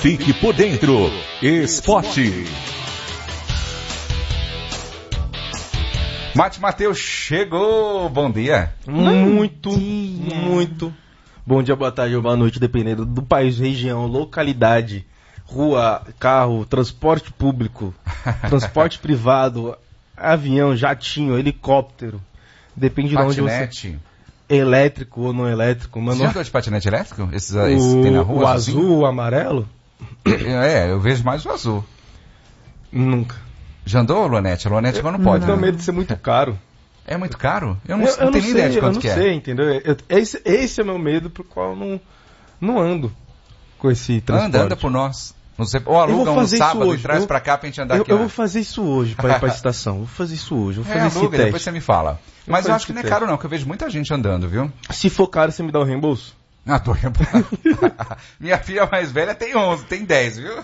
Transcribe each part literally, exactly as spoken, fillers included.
Fique por dentro. Esporte. Mate Matheus chegou. Bom dia. Muito, muito. Bom dia, boa tarde ou boa noite, dependendo do país, região, localidade, rua, carro, transporte público, transporte privado, avião, jatinho, helicóptero. Depende de onde você... Elétrico ou não elétrico. Mano... Você andou de patinete elétrico? Esses, o... esses que tem na rua? O azul, assim? O amarelo? É, eu vejo mais o azul. Nunca. Já andou, Luanete? A Luanete agora não pode, Eu tenho né? medo de ser muito caro. É muito caro? Eu não, eu, eu não eu tenho não nem ideia de quanto eu que não é. sei, entendeu? Eu, esse, esse é o meu medo pro qual eu não, não ando com esse transporte. Anda, anda por nós. Não sei, ou aluga um sábado e traz eu, pra cá pra gente andar eu, aqui. Eu ó. vou fazer isso hoje pra ir pra estação. Vou fazer isso hoje. Vou fazer é, esse aluga, teste. Depois você me fala. Eu Mas eu acho que não é teste. caro não, que eu vejo muita gente andando, viu? Se for caro, você me dá o reembolso? Ah, tô reembolsando. Minha filha mais velha tem onze, tem dez, viu?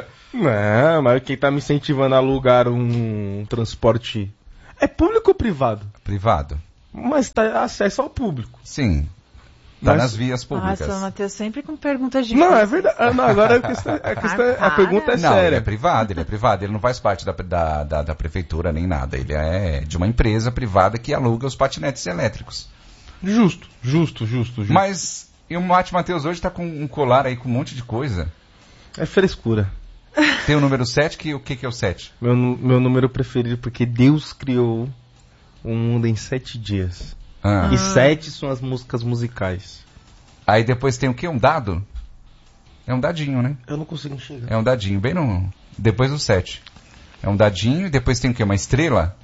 Não, mas quem tá me incentivando a alugar um transporte... É público ou privado? Privado. Mas tá acesso ao público. Sim. Tá Mas... nas vias públicas. Nossa, o Matheus sempre com perguntas difíceis. Não, é verdade. Não, agora a, questão, a, questão, ah, a pergunta é não, séria. Ele é privado, ele é privado. Ele não faz parte da, da, da, da prefeitura nem nada. Ele é de uma empresa privada que aluga os patinetes elétricos. Justo, justo, justo, justo. Mas, e o Mate Matheus hoje tá com um colar aí com um monte de coisa. É frescura. Tem o número sete, que, o que, que é o sete? Meu, meu número preferido, porque Deus criou o mundo em sete dias. Ah. E sete são as músicas musicais. Aí depois tem o quê? Um dado? É um dadinho, né? Eu não consigo enxergar. É um dadinho, bem no... Depois do sete. É um dadinho e depois tem o quê? Uma estrela?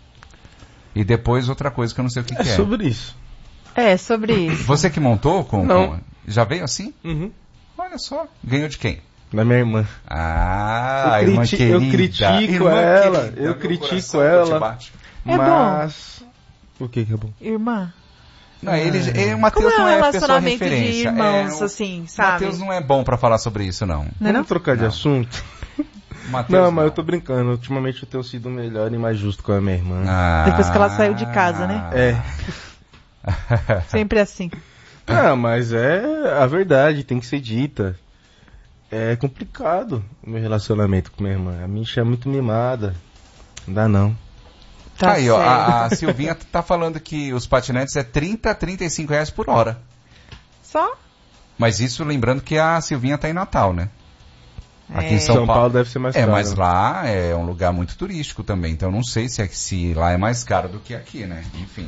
E depois outra coisa que eu não sei o que, é que é. É sobre isso. É, sobre isso. Você que montou com... Não. com... Já veio assim? Uhum. Olha só. Ganhou de quem? Da minha irmã. Ah, eu, irmã criti- querida. eu critico irmã ela. querida, Eu meu critico coração ela. É mas... O que que é bom? Irmã. Não, ele, ele, o Matheus Como é não o é a pessoa relacionamento referência. de irmãos, é, o, assim, O sabe? Matheus não é bom pra falar sobre isso, não. Não é Vamos não? trocar de Não. assunto? Matheus, Não, mas eu tô brincando. Ultimamente eu tenho sido melhor e mais justo com a minha irmã. Ah. Depois que ela saiu de casa, né? É. Sempre assim. Ah, mas é a verdade, tem que ser dita. É complicado o meu relacionamento com minha irmã. A Misha é muito mimada. Não dá não. Tá Aí, ó, certo. a, a Silvinha tá falando que os patinetes é trinta a trinta e cinco reais por hora. Só? Mas isso lembrando que a Silvinha tá em Natal, né? Aqui É. em São, São Paulo deve ser mais É, caro. mas lá é um lugar muito turístico também. Então eu não sei se, é, se lá é mais caro do que aqui, né? Enfim.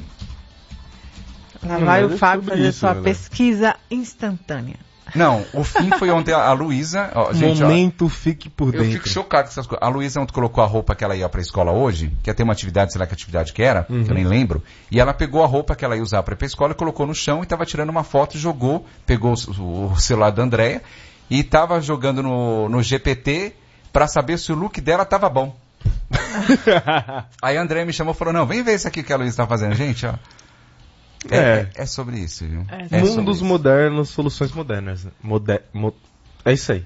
Lá Não, vai mas o é Fábio sobre fazer isso, sua galera. pesquisa instantânea. Não, o fim foi ontem a, a Luísa... ó, gente, ó, Momento fique por eu dentro. fico chocado com essas coisas. A Luísa ontem colocou a roupa que ela ia pra escola hoje, que ia ter uma atividade, sei lá que atividade que era, Uhum. que eu nem lembro, e ela pegou a roupa que ela ia usar pra ir pra escola e colocou no chão e tava tirando uma foto e jogou, pegou o, o celular da Andréia e tava jogando no, no G P T pra saber se o look dela tava bom. Aí a Andréia me chamou e falou, não, vem ver isso aqui que a Luísa tá fazendo. Gente, ó. É, É. é, é sobre isso, viu? É É sobre Mundos isso. modernos, soluções modernas. Mode... Mo... É isso aí.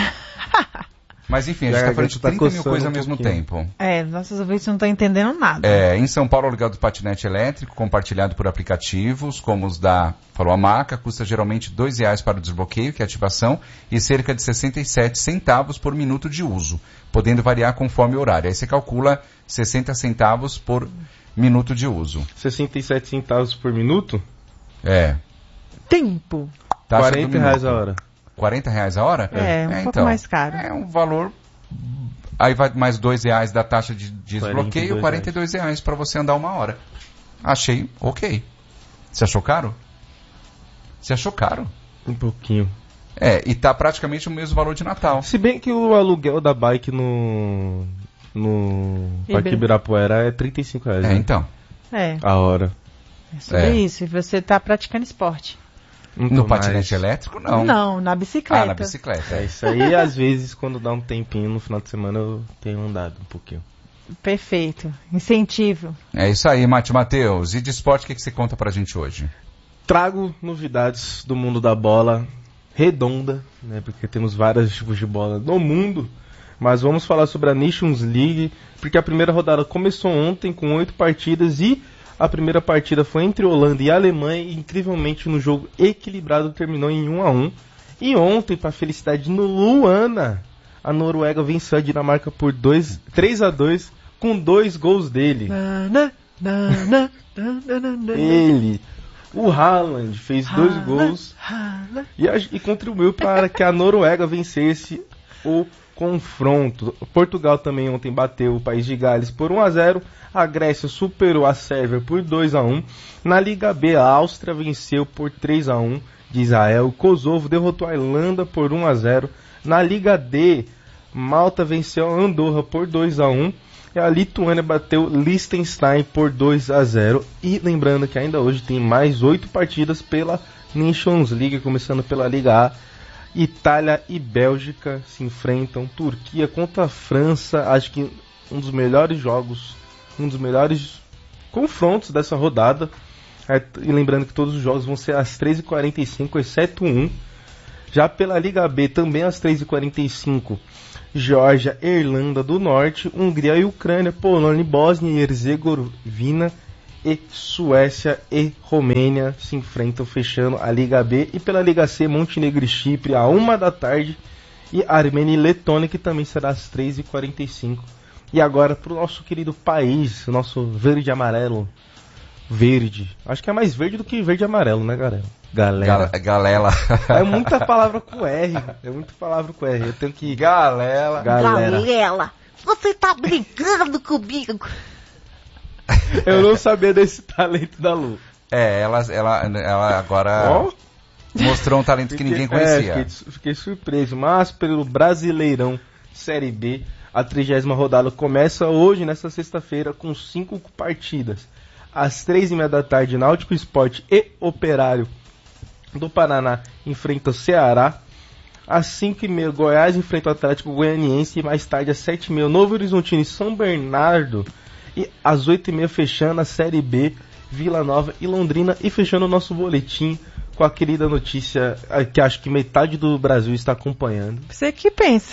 Mas enfim, a gente Já, tá falando a de gente tá trinta mil coçando coisas ao um mesmo pouquinho. tempo. É, nossos ouvintes não estão entendendo nada. É, em São Paulo, o aluguel do patinete elétrico, compartilhado por aplicativos, como os da, falou a marca, custa geralmente dois reais para o desbloqueio, que é a ativação, e cerca de sessenta e sete centavos por minuto de uso, podendo variar conforme o horário. Aí você calcula sessenta centavos por minuto de uso. sessenta e sete centavos por minuto? É. Tempo. Taxa do quarenta reais minuto. a hora. quarenta reais a hora? É, um pouco mais caro. É um valor... Aí vai mais dois reais da taxa de, de quarenta e dois desbloqueio, quarenta e dois reais para você andar uma hora. Achei ok. Você achou caro? Você achou caro? Um pouquinho. É, e tá praticamente o mesmo valor de Natal. Se bem que o aluguel da bike no... No Parque Ibira- Ibirapuera é trinta e cinco reais. É, né? então. É, A hora. é sobre É. isso. E você tá praticando esporte. Então, No patinete mas- elétrico, não. Não, na bicicleta. Ah, na bicicleta. É isso aí, às vezes, quando dá um tempinho no final de semana, eu tenho andado um pouquinho. Perfeito. Incentivo. É isso aí, Mate Matheus. E de esporte, o que, que você conta pra gente hoje? Trago novidades do mundo da bola redonda, né? Porque temos vários tipos de bola no mundo. Mas vamos falar sobre a Nations League, porque a primeira rodada começou ontem com oito partidas e a primeira partida foi entre Holanda e Alemanha e, incrivelmente, no jogo equilibrado terminou em um a um. E ontem, para a felicidade no Luana, a Noruega venceu a Dinamarca por dois, três a dois com dois gols dele. Na, na, na, na, na, na, na, na. Ele, o Haaland, fez dois Haaland, gols Haaland. e, a- e contribuiu para que a Noruega vencesse o confronto. Portugal também ontem bateu o País de Gales por um a zero. A Grécia superou a Sérvia por dois a um. Na Liga B, a Áustria venceu por três a um de Israel. O Kosovo derrotou a Irlanda por um a zero. Na Liga D, Malta venceu a Andorra por dois a um. E a Lituânia bateu Liechtenstein por dois a zero. E lembrando que ainda hoje tem mais oito partidas pela Nations League, começando pela Liga A. Itália e Bélgica se enfrentam. Turquia contra a França. Acho que um dos melhores jogos, um dos melhores confrontos dessa rodada. É, e lembrando que todos os jogos vão ser às três e quarenta e cinco, exceto um. Já pela Liga B, também às três e quarenta e cinco, Geórgia e Irlanda do Norte, Hungria e Ucrânia, Polônia e Bósnia e Herzegovina e Suécia e Romênia se enfrentam, fechando a Liga B. E pela Liga C, Montenegro e Chipre a uma da tarde e Armênia e Letônia, que também será às três e quarenta e cinco. E agora para o nosso querido país, nosso verde e amarelo. Verde. Acho que é mais verde do que verde e amarelo, né, galera? Galera. Gal- Galela. É muita palavra com R. É muita palavra com R. Eu tenho que... Galela. Galera. Galela, você tá brincando comigo? Eu não sabia desse talento da Lu. É, ela, ela, ela agora Ó. mostrou um talento que ninguém É, conhecia. fiquei, fiquei surpreso. Mas pelo Brasileirão Série B, a trigésima rodada começa hoje, nessa sexta-feira, com cinco partidas. Às três e meia da tarde, Náutico Sport e Operário do Paraná enfrentam o Ceará. Às cinco e meia, Goiás enfrenta o Atlético Goianiense. E mais tarde, às sete e meia, Novo Horizontino e São Bernardo. E às oito e meia, fechando a Série B, Vila Nova e Londrina. E fechando o nosso boletim com a querida notícia eh, que acho que metade do Brasil está acompanhando. Você que pensa.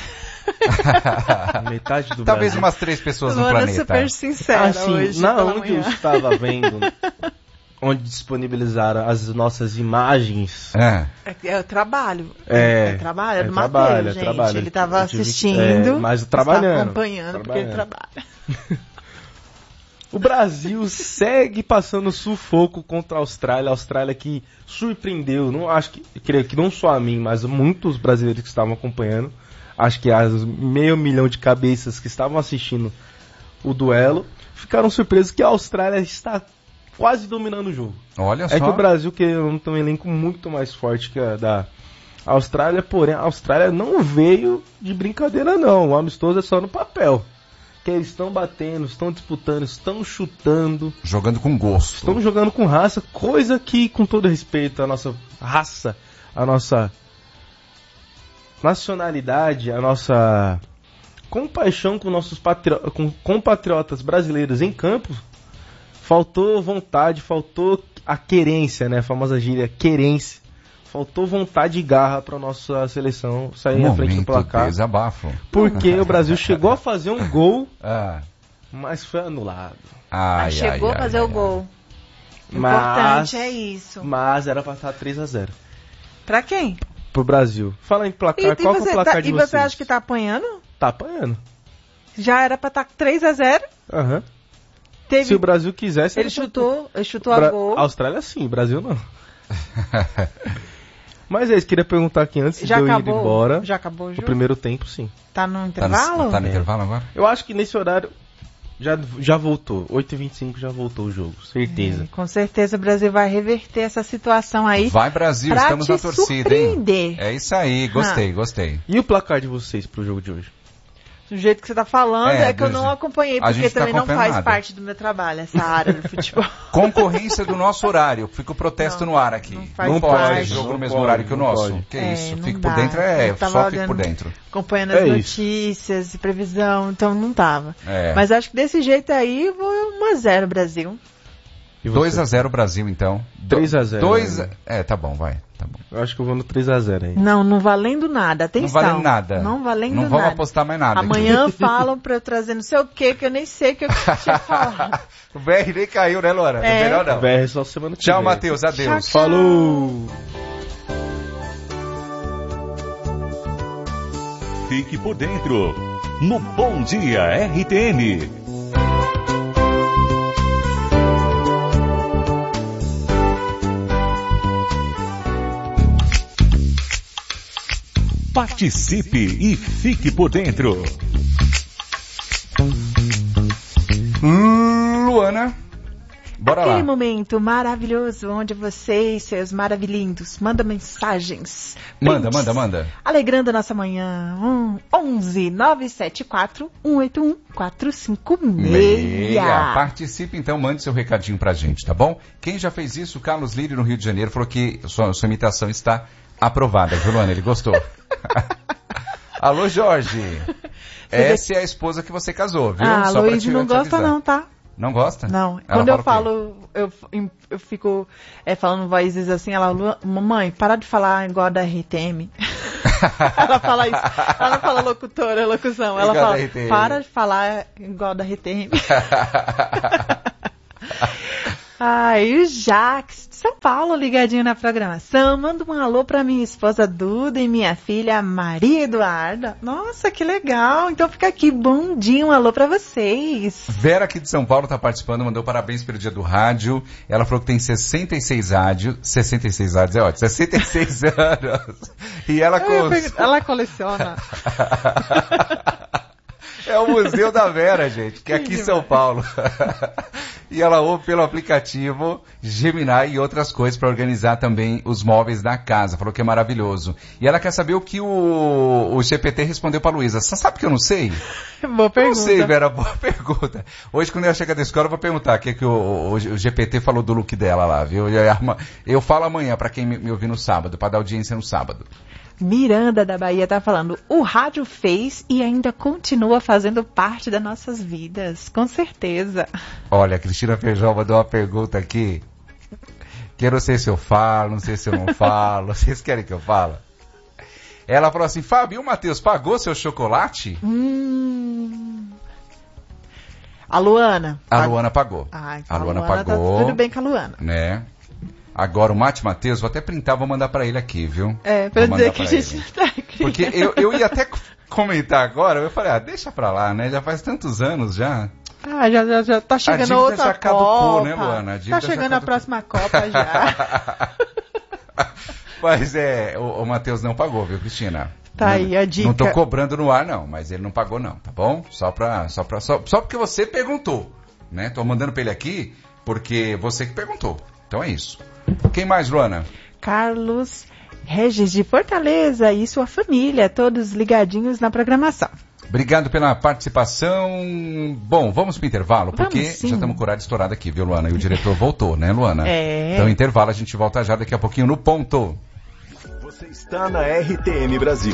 Metade do Talvez Brasil. umas três pessoas no Luana planeta. super sincera Assim, hoje. na pela onde eu manhã. estava vendo, onde disponibilizaram as nossas imagens. É. É, é o trabalho. É, é trabalho, é é do trabalho, Matheus, é gente. trabalho. Ele estava Eu tive- assistindo, é, mas trabalhando, está acompanhando, porque ele trabalhando. trabalha. O Brasil segue passando sufoco contra a Austrália. A Austrália que surpreendeu, não acho que, creio que não só a mim, mas muitos brasileiros que estavam acompanhando. Acho que as meio milhão de cabeças que estavam assistindo o duelo ficaram surpresos que a Austrália está quase dominando o jogo. Olha só. É que o Brasil que tem um elenco muito mais forte que a da Austrália, porém a Austrália não veio de brincadeira não. O amistoso é só no papel. Que eles estão batendo, estão disputando, estão chutando, Jogando com gosto. estão jogando com raça, coisa que, com todo respeito à nossa raça, à nossa nacionalidade, à nossa compaixão com nossos patri... com compatriotas brasileiros em campo, faltou vontade, faltou a querência, né? A famosa gíria querência. Faltou vontade e garra para nossa seleção sair à frente do Momento placar. desabafo. Porque o Brasil chegou a fazer um gol, Ah. mas foi anulado. Ai, Mas chegou ai, a fazer ai, o ai. gol. O Mas- importante é isso. Mas era pra estar três a zero Pra quem? pro Brasil. Fala em placar, E, e qual que é você, o placar tá- de e vocês? você acha que tá apanhando? Tá apanhando. Já era pra estar três a zero. Aham. Teve... Se o Brasil quisesse... Ele era pra- chutou, ele chutou Bra- a gol. Austrália sim, Brasil não. Mas é isso, queria perguntar aqui antes Já de eu ir acabou, embora. já acabou o O jogo? primeiro tempo, sim. Tá no Tá intervalo? no, tá no É. intervalo agora? Eu acho que nesse horário já, já voltou. oito e vinte e cinco já voltou o jogo, certeza. Com certeza o Brasil vai reverter essa situação aí. Vai Brasil, pra estamos te na torcida, hein? surpreender. É isso aí, gostei, gostei. E o placar de vocês pro jogo de hoje? Do jeito que você tá falando, É, é, que eu do não jeito- acompanhei, a porque gente tá também não acompanhando faz nada. parte do meu trabalho, essa área do futebol. Concorrência do nosso horário. Fica o protesto Não, no ar aqui. não Não, faz pode parte. ter jogo Não no mesmo pode, horário que o não nosso. pode. Que É, isso, não fico dá. por dentro, é, Eu tava só fico olhando- por dentro. Acompanhando É as isso. notícias e previsão, então não tava. É. Mas acho que desse jeito aí, eu vou um a zero Brasil. E você? dois a zero Brasil, então. três a zero, dois né? É, tá bom, vai. Tá bom. Eu acho que eu vou no três a zero aí. Não, não valendo nada, atenção. Não valendo nada. Não valendo Não nada. vamos apostar mais nada. Amanhã falam pra eu trazer não sei o que, que eu nem sei o que eu tinha falado. O B R nem caiu, né, Laura? É. Melhor não. V R só semana que Tchau, vem. Matheus. Adeus. Tchau, tchau. Falou! fique por dentro. No Bom Dia R T M. Participe e fique por dentro. Luana, bora Aquele lá. momento maravilhoso onde vocês, seus maravilhindos, mandam mensagens. Manda, prints, manda, manda. Alegrando a nossa manhã. Um, onze nove sete quatro, um oito um, quatro cinco seis. Meia. Participe então, mande seu recadinho pra gente, tá bom? Quem já fez isso, o Carlos Lírio, no Rio de Janeiro, falou que sua, sua imitação está aprovada, viu, Luana? Ele gostou. Alô, Jorge. Essa é a esposa que você casou, viu? Ah, Só pra Luiz te- não te gosta avisar. não, tá? Não gosta? Não. Ela Quando eu fala o falo, eu, eu fico é, falando vozes assim, ela, "Lu- mamãe, para de falar igual da R T M. Ela fala isso. Ela não fala locutora, locução. Ela Igual fala, da R T M. para de falar igual da R T M. Ai, o Jax, de São Paulo, ligadinho na programação. Manda um alô pra minha esposa Duda e minha filha Maria Eduarda. Nossa, que legal. Então fica aqui, bom dia, um alô pra vocês. Vera aqui de São Paulo está participando, mandou parabéns pelo dia do rádio. Ela falou que tem sessenta e seis rádios. sessenta e seis rádios é ótimo. sessenta e seis anos. E ela, Eu ia cons... perguntar, ela coleciona. É o Museu da Vera, gente, que é aqui em São Paulo. E ela ouve pelo aplicativo Gemini e outras coisas para organizar também os móveis da casa. Falou que é maravilhoso. E ela quer saber o que o, o G P T respondeu para Luísa. Você sabe que eu não sei? Boa pergunta. Não sei, Vera, boa pergunta. Hoje, quando ela chegar da escola, eu vou perguntar o que, é que o, o, o G P T falou do look dela lá, viu? Eu, eu falo amanhã para quem me, me ouvir no sábado, para dar audiência no sábado. Miranda da Bahia tá falando, o rádio fez e ainda continua fazendo parte das nossas vidas, com certeza. Olha, a Cristina Feijó mandou uma pergunta aqui, que eu não sei se eu falo, não sei se eu não falo, vocês querem que eu fale? Ela falou assim, Fábio, e o Matheus pagou seu chocolate? Hum... A Luana. A Luana pagou. Ah, então a Luana, a Luana pagou. tá tudo bem com a Luana. Né? Agora o Mate Matheus, vou até printar, vou mandar pra ele aqui, viu? É, pra Vou dizer mandar que a pra gente ele. tá aqui. Porque eu, eu ia até comentar agora, eu falei, ah, deixa pra lá, né? Já faz tantos anos já. Ah, já, já, já tá chegando dívida outra já caducou, Copa. né, Luana? A dívida Tá já chegando a caducou. próxima Copa já. Mas é, o, o Matheus não pagou, viu, Cristina? Tá não, aí a dica. Não tô cobrando no ar, não, mas ele não pagou, não, tá bom? Só pra, só pra, só, só porque você perguntou, né? Tô mandando pra ele aqui porque você que perguntou. Então é isso. Quem mais, Luana? Carlos Regis de Fortaleza e sua família, todos ligadinhos na programação. Obrigado pela participação. Bom, vamos pro intervalo, porque Vamos, sim. já estamos com o horário estourado aqui, viu, Luana? E o diretor voltou, né, Luana? É. Então, intervalo, a gente volta já daqui a pouquinho no ponto. Você está na R T M Brasil.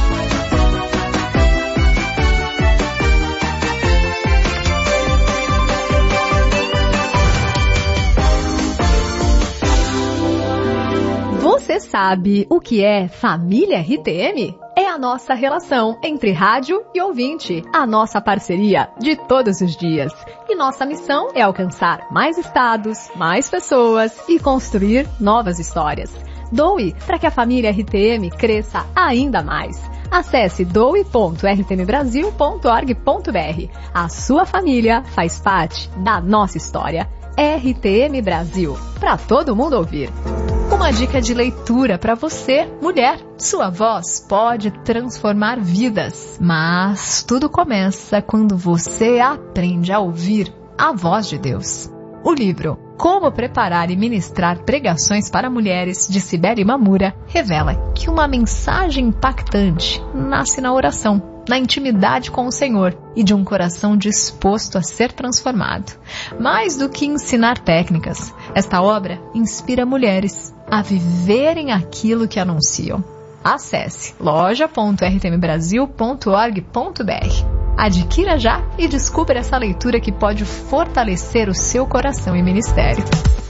Você sabe o que é família R T M? É a nossa relação entre rádio e ouvinte, a nossa parceria de todos os dias. E nossa missão é alcançar mais estados, mais pessoas e construir novas histórias. Doe para que a família R T M cresça ainda mais. Acesse doe ponto r t m brasil ponto org ponto b r. A sua família faz parte da nossa história. R T M Brasil, para todo mundo ouvir. Uma dica de leitura para você, mulher. Sua voz pode transformar vidas, mas tudo começa quando você aprende a ouvir a voz de Deus. O livro Como Preparar e Ministrar Pregações para Mulheres, de Cibele Mamura, revela que uma mensagem impactante nasce na oração, na intimidade com o Senhor e de um coração disposto a ser transformado. Mais do que ensinar técnicas, esta obra inspira mulheres a viverem aquilo que anunciam. Acesse loja ponto r t m brasil ponto org ponto b r. Adquira já e descubra essa leitura que pode fortalecer o seu coração e ministério.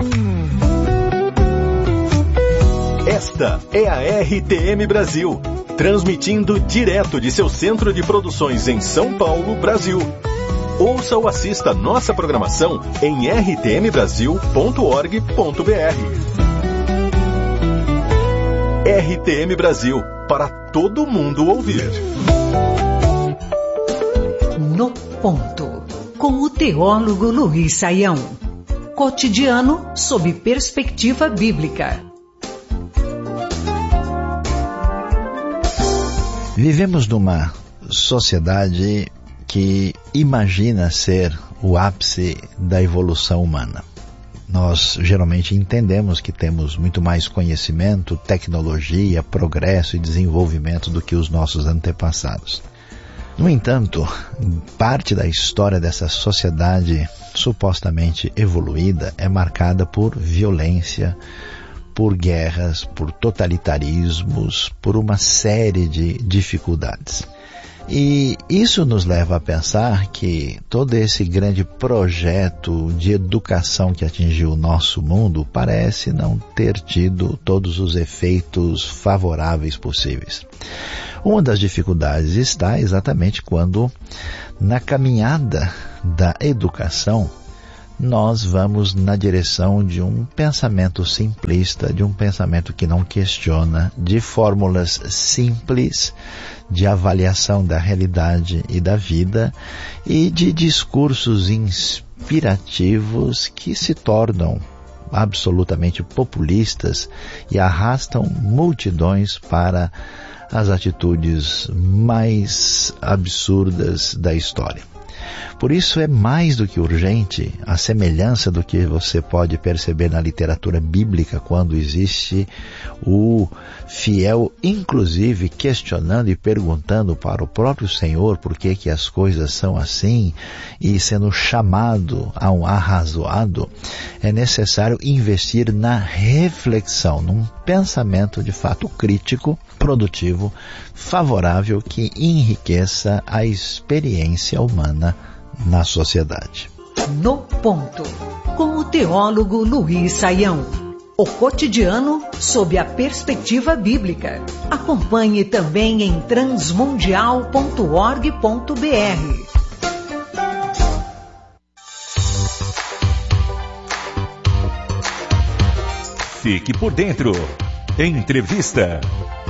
Esta é a R T M Brasil, transmitindo direto de seu centro de produções em São Paulo, Brasil. Ouça ou assista nossa programação em r t m brasil ponto org ponto b r. R T M Brasil, para todo mundo ouvir. No Ponto, com o teólogo Luiz Saião. Cotidiano sob perspectiva bíblica. Vivemos numa sociedade que imagina ser o ápice da evolução humana. Nós geralmente entendemos que temos muito mais conhecimento, tecnologia, progresso e desenvolvimento do que os nossos antepassados. No entanto, parte da história dessa sociedade supostamente evoluída é marcada por violência, por guerras, por totalitarismos, por uma série de dificuldades. E isso nos leva a pensar que todo esse grande projeto de educação que atingiu o nosso mundo parece não ter tido todos os efeitos favoráveis possíveis. Uma das dificuldades está exatamente quando, na caminhada da educação, nós vamos na direção de um pensamento simplista, de um pensamento que não questiona, de fórmulas simples de avaliação da realidade e da vida e de discursos inspirativos que se tornam absolutamente populistas e arrastam multidões para as atitudes mais absurdas da história. Por isso é mais do que urgente a semelhança do que você pode perceber na literatura bíblica quando existe o fiel, inclusive, questionando e perguntando para o próprio Senhor por que que as coisas são assim e sendo chamado a um arrazoado. É necessário investir na reflexão, num pensamento de fato crítico, produtivo, favorável, que enriqueça a experiência humana na sociedade. No Ponto, com o teólogo Luiz Saião. O cotidiano sob a perspectiva bíblica. Acompanhe também em transmundial ponto org ponto br. Fique por dentro. Entrevista.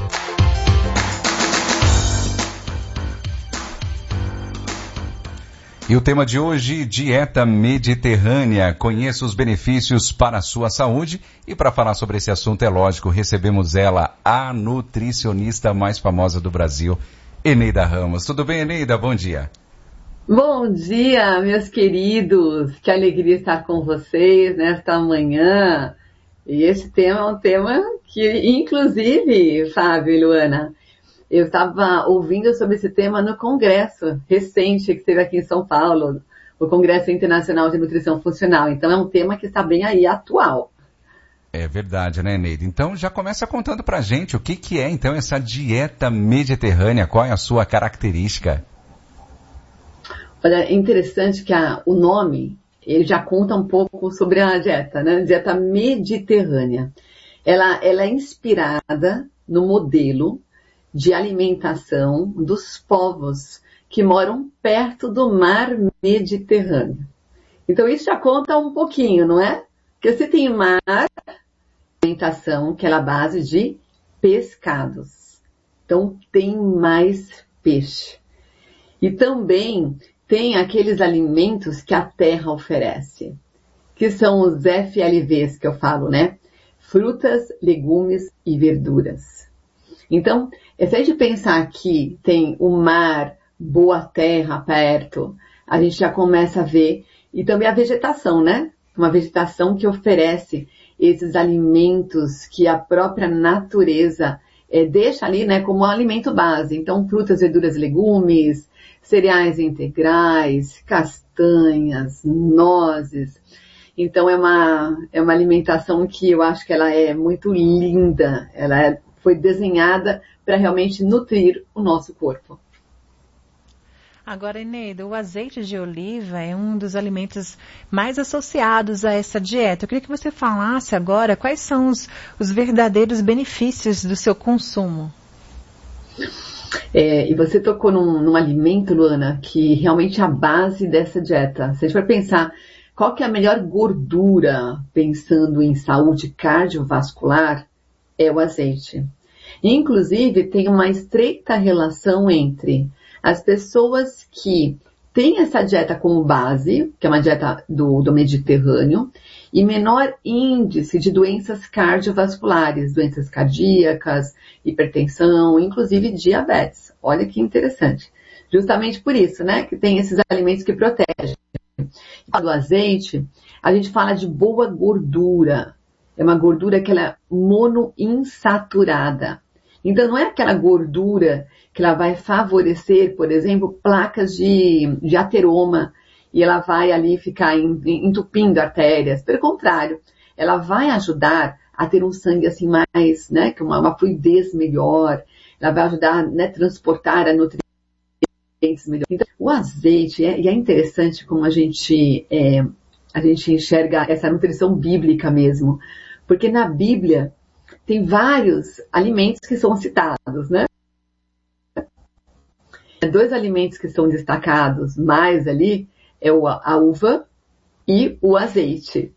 E o tema de hoje, dieta mediterrânea. Conheça os benefícios para a sua saúde. E para falar sobre esse assunto, é lógico, recebemos ela, a nutricionista mais famosa do Brasil, Eneida Ramos. Tudo bem, Eneida? Bom dia. Bom dia, meus queridos. Que alegria estar com vocês nesta manhã. E esse tema é um tema que, inclusive, Fábio e Luana, eu estava ouvindo sobre esse tema no congresso recente que teve aqui em São Paulo, o Congresso Internacional de Nutrição Funcional. Então é um tema que está bem aí atual. É verdade, né, Neide? Então já começa contando pra gente o que, que é então essa dieta mediterrânea, qual é a sua característica? Olha, é interessante que a, o nome, ele já conta um pouco sobre a dieta, né? Dieta mediterrânea. Ela, ela é inspirada no modelo de alimentação dos povos que moram perto do mar Mediterrâneo. Então isso já conta um pouquinho, não é? Porque você tem mar, alimentação que é a base de pescados. Então tem mais peixe. E também tem aqueles alimentos que a terra oferece, que são os F L Vs que eu falo, né? Frutas, legumes e verduras. Então, se a gente pensar que tem o mar, boa terra perto, a gente já começa a ver, e também a vegetação, né? Uma vegetação que oferece esses alimentos que a própria natureza é, deixa ali, né, como um alimento base. Então, frutas, verduras, legumes, cereais integrais, castanhas, nozes. Então, é uma, é uma alimentação que eu acho que ela é muito linda, ela é foi desenhada para realmente nutrir o nosso corpo. Agora, Eneida, o azeite de oliva é um dos alimentos mais associados a essa dieta. Eu queria que você falasse agora quais são os, os verdadeiros benefícios do seu consumo. É, e você tocou num, num alimento, Luana, que realmente é a base dessa dieta. Se a gente for pensar qual que é a melhor gordura pensando em saúde cardiovascular, é o azeite. Inclusive, tem uma estreita relação entre as pessoas que têm essa dieta como base, que é uma dieta do, do Mediterrâneo, e menor índice de doenças cardiovasculares, doenças cardíacas, hipertensão, inclusive diabetes. Olha que interessante. Justamente por isso, né, que tem esses alimentos que protegem. Do azeite, a gente fala de boa gordura. É uma gordura que ela é monoinsaturada. Então, não é aquela gordura que ela vai favorecer, por exemplo, placas de, de ateroma, e ela vai ali ficar entupindo artérias. Pelo contrário, ela vai ajudar a ter um sangue assim mais, né, com uma, uma fluidez melhor. Ela vai ajudar, né, transportar a nutrientes melhor. Então, o azeite, é, e é interessante como a gente, é, a gente enxerga essa nutrição bíblica mesmo. Porque na Bíblia tem vários alimentos que são citados, né? Dois alimentos que são destacados mais ali é a uva e o azeite.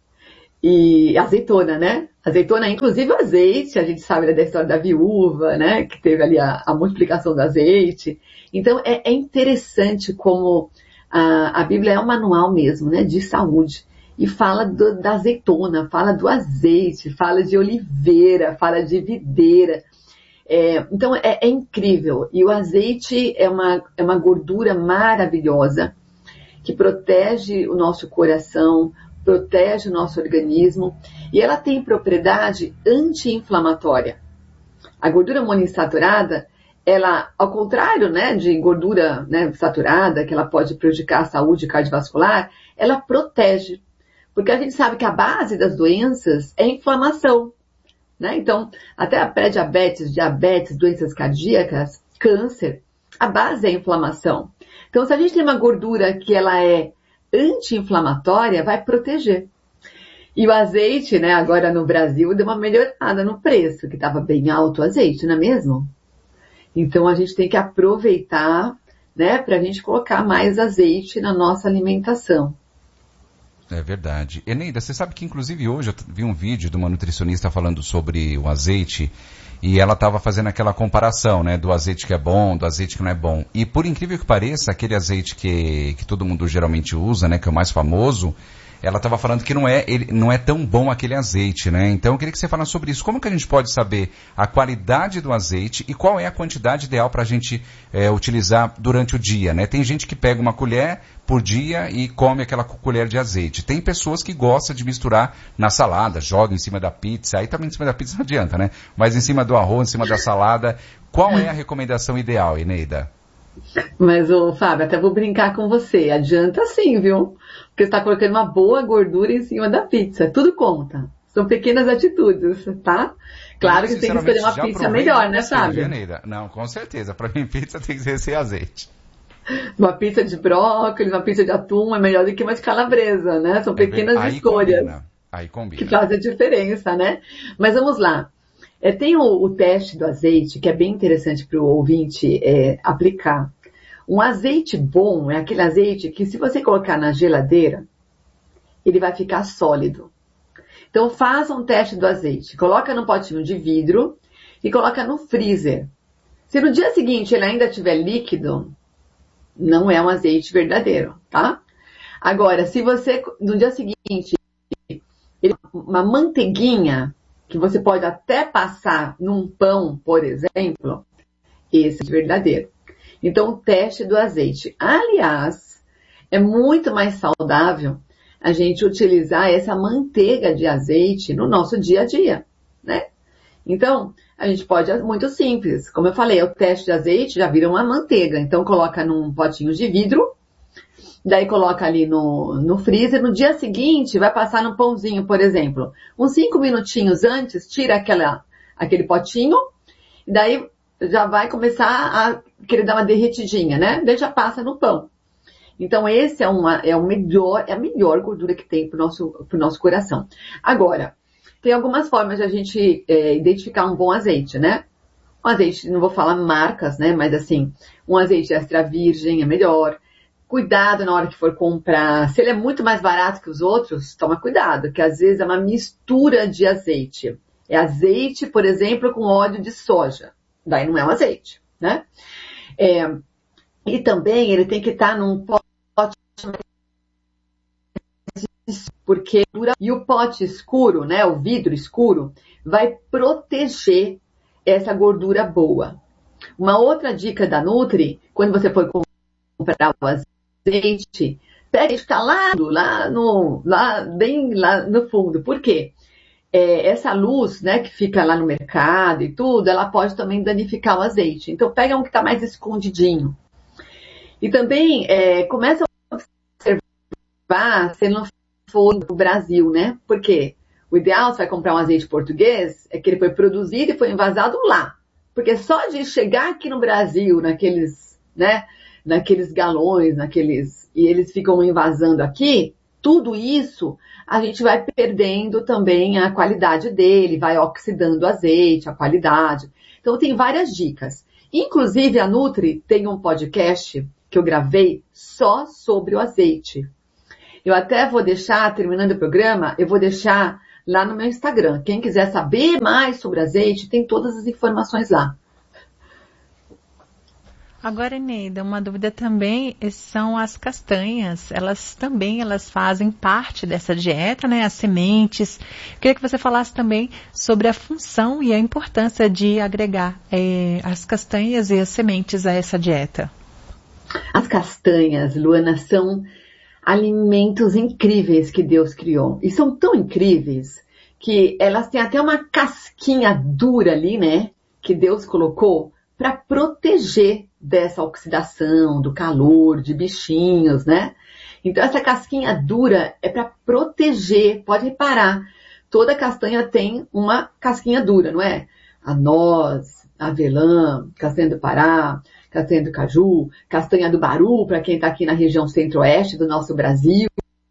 E azeitona, né? Azeitona, inclusive o azeite, a gente sabe da história da viúva, né? Que teve ali a, a multiplicação do azeite. Então é, é interessante como a, a Bíblia é um manual mesmo, né? De saúde. E fala do, da azeitona, fala do azeite, fala de oliveira, fala de videira. É, então é, é incrível. E o azeite é uma, é uma gordura maravilhosa que protege o nosso coração, protege o nosso organismo. E ela tem propriedade anti-inflamatória. A gordura monoinsaturada, ela, ao contrário, né, de gordura, né, saturada, que ela pode prejudicar a saúde cardiovascular, ela protege. Porque a gente sabe que a base das doenças é inflamação, né? Então, até a pré-diabetes, diabetes, doenças cardíacas, câncer, a base é a inflamação. Então, se a gente tem uma gordura que ela é anti-inflamatória, vai proteger. E o azeite, né, agora no Brasil, deu uma melhorada no preço, que estava bem alto o azeite, não é mesmo? Então, a gente tem que aproveitar, né, para a gente colocar mais azeite na nossa alimentação. É verdade. Eneida, você sabe que inclusive hoje eu vi um vídeo de uma nutricionista falando sobre o azeite e ela estava fazendo aquela comparação, né, do azeite que é bom, do azeite que não é bom. E por incrível que pareça, aquele azeite que, que todo mundo geralmente usa, né, que é o mais famoso, ela estava falando que não é, ele, não é tão bom aquele azeite, né? Então eu queria que você falasse sobre isso. Como que a gente pode saber a qualidade do azeite e qual é a quantidade ideal para a gente é, utilizar durante o dia, né? Tem gente que pega uma colher por dia e come aquela colher de azeite. Tem pessoas que gostam de misturar na salada, joga em cima da pizza, aí também em cima da pizza não adianta, né? Mas em cima do arroz, em cima da salada. Qual é a recomendação ideal, Eneida? Mas, ô, Fábio, até vou brincar com você. Adianta sim, viu? Porque você está colocando uma boa gordura em cima da pizza. Tudo conta. São pequenas atitudes, tá? Claro que você tem que escolher uma pizza melhor, né, Fábio? Não, com certeza. Para mim, pizza tem que ser sem azeite. Uma pizza de brócolis, uma pizza de atum é melhor do que uma de calabresa, né? São pequenas aí escolhas. Combina. Aí combina. Que fazem a diferença, né? Mas vamos lá. É, tem o, o teste do azeite, que é bem interessante para o ouvinte é, aplicar. Um azeite bom é aquele azeite que, se você colocar na geladeira, ele vai ficar sólido. Então, faça um teste do azeite. Coloca num potinho de vidro e coloca no freezer. Se no dia seguinte ele ainda estiver líquido, não é um azeite verdadeiro, tá? Agora, se você, no dia seguinte, ele, uma manteiguinha, que você pode até passar num pão, por exemplo, esse é verdadeiro. Então, o teste do azeite. Aliás, é muito mais saudável a gente utilizar essa manteiga de azeite no nosso dia a dia, né? Então, a gente pode, é muito simples. Como eu falei, o teste de azeite já vira uma manteiga. Então, coloca num potinho de vidro, daí coloca ali no, no freezer. No dia seguinte, vai passar num pãozinho, por exemplo. Uns cinco minutinhos antes, tira aquela, aquele potinho, e daí já vai começar a querer dar uma derretidinha, né? Daí já passa no pão. Então, esse é, uma, é, o melhor, é a melhor gordura que tem pro nosso, pro nosso coração. Agora, tem algumas formas de a gente é, identificar um bom azeite, né? Um azeite, não vou falar marcas, né? Mas assim, um azeite extra virgem é melhor. Cuidado na hora que for comprar. Se ele é muito mais barato que os outros, toma cuidado, que às vezes é uma mistura de azeite. É azeite, por exemplo, com óleo de soja. Daí não é um azeite, né? É, e também ele tem que estar num pote, porque e o pote escuro, né, o vidro escuro, vai proteger essa gordura boa. Uma outra dica da Nutri, quando você for comprar o azeite, pega e está lá, lá, no, lá, bem lá no fundo. Por quê? É, essa luz, né, que fica lá no mercado e tudo, ela pode também danificar o azeite. Então pega um que está mais escondidinho. E também é, começa a observar se não for no Brasil, né? Porque o ideal, se vai comprar um azeite português, é que ele foi produzido e foi envasado lá. Porque só de chegar aqui no Brasil, naqueles, né, naqueles galões, naqueles, e eles ficam envasando aqui, tudo isso a gente vai perdendo também a qualidade dele, vai oxidando o azeite, a qualidade. Então tem várias dicas. Inclusive a Nutri tem um podcast que eu gravei só sobre o azeite. Eu até vou deixar, terminando o programa, eu vou deixar lá no meu Instagram. Quem quiser saber mais sobre azeite, tem todas as informações lá. Agora, Eneida, uma dúvida também são as castanhas. Elas também elas fazem parte dessa dieta, né? As sementes. Queria que você falasse também sobre a função e a importância de agregar é, as castanhas e as sementes a essa dieta. As castanhas, Luana, são alimentos incríveis que Deus criou. E são tão incríveis que elas têm até uma casquinha dura ali, né? Que Deus colocou para proteger dessa oxidação, do calor, de bichinhos, né? Então essa casquinha dura é para proteger, pode reparar, toda castanha tem uma casquinha dura, não é? A noz, a avelã, castanha do Pará, castanha do caju, castanha do baru, para quem está aqui na região centro-oeste do nosso Brasil.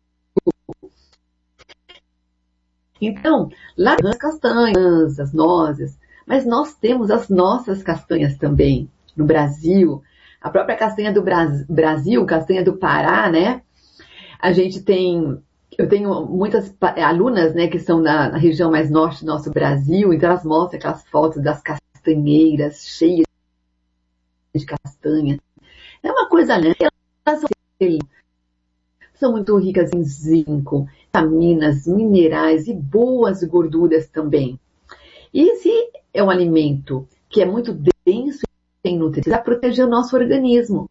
Então, lá tem as castanhas, as nozes, mas nós temos as nossas castanhas também no Brasil. A própria castanha do Brasil, castanha do Pará, né? A gente tem, eu tenho muitas alunas, né, que são da, na região mais norte do nosso Brasil, então elas mostram aquelas fotos das castanheiras cheias de castanha. É uma coisa linda. Elas são muito ricas em zinco, vitaminas, minerais e boas gorduras também. E esse é um alimento que é muito denso em nutrientes para proteger o nosso organismo.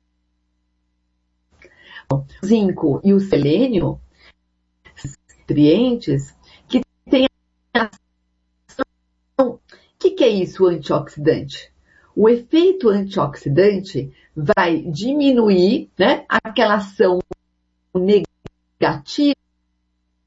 O zinco e o selênio, nutrientes que têm ação. O que, que é isso, antioxidante? O efeito antioxidante vai diminuir, né, aquela ação negativa